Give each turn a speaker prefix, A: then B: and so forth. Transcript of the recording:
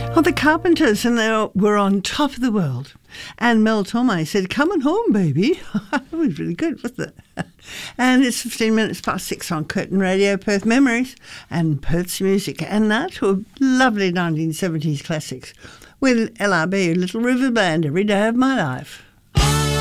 A: Oh, the Carpenters, and they were on top of the world. And Mel Torme said, "Come on home, baby." It was really good, wasn't it? And it's 15 minutes past 6 on Curtin Radio, Perth Memories and Perth's Music. And now to a lovely 1970s classics with LRB, Little River Band, Every Day of My Life.